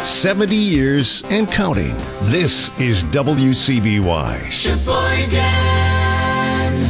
70 years and counting. This is WCBY. Sheboygan.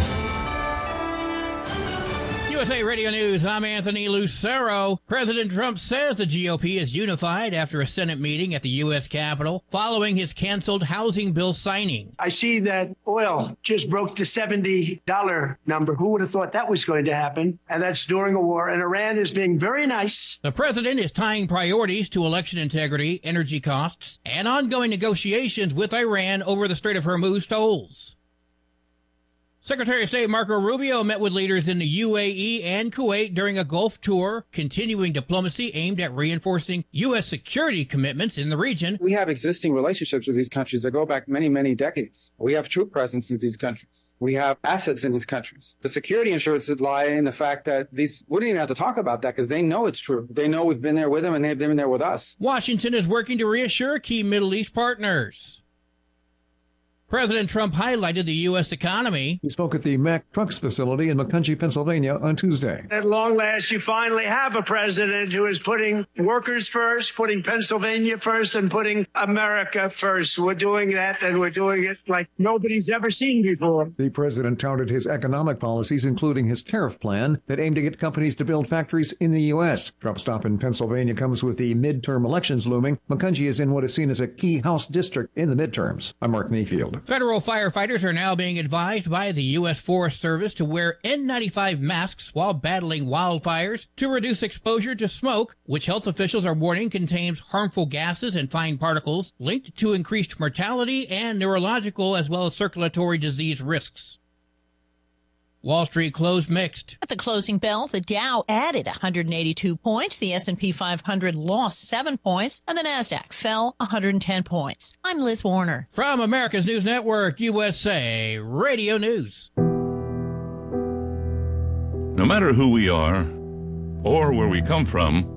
USA Radio News, I'm Anthony Lucero. President Trump says the GOP is unified after a Senate meeting at the U.S. Capitol following his canceled housing bill signing. I see that oil just broke the $70 number. Who would have thought that was going to happen? And that's during a war. And Iran is being very nice. The president is tying priorities to election integrity, energy costs, and ongoing negotiations with Iran over the Strait of Hormuz tolls. Secretary of State Marco Rubio met with leaders in the UAE and Kuwait during a Gulf tour, continuing diplomacy aimed at reinforcing U.S. security commitments in the region. We have existing relationships with these countries that go back many, many decades. We have troop presence in these countries. We have assets in these countries. The security assurances lie in the fact that these, we don't even have to talk about that because they know it's true. They know we've been there with them and they've been there with us. Washington is working to reassure key Middle East partners. President Trump highlighted the U.S. economy. He spoke at the Mack Trucks facility in Macungie, Pennsylvania on Tuesday. At long last, you finally have a president who is putting workers first, putting Pennsylvania first, and putting America first. We're doing that, and we're doing it like nobody's ever seen before. The president touted his economic policies, including his tariff plan that aimed to get companies to build factories in the U.S. Trump's stop in Pennsylvania comes with the midterm elections looming. Macungie is in what is seen as a key House district in the midterms. I'm Mark Mayfield. Federal firefighters are now being advised by the U.S. Forest Service to wear N95 masks while battling wildfires to reduce exposure to smoke, which health officials are warning contains harmful gases and fine particles linked to increased mortality and neurological as well as circulatory disease risks. Wall Street closed mixed. At the closing bell, the Dow added 182 points, the S&P 500 lost 7 points, and the Nasdaq fell 110 points. I'm Liz Warner. From America's News Network, USA Radio News. No matter who we are or where we come from,